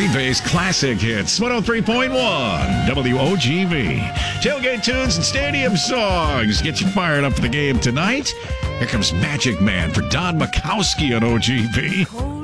Green Bay's classic hits, 103.1 WOGV. Tailgate tunes and stadium songs get you fired up for the game tonight. Here comes Magic Man for Don Makowski on OGV.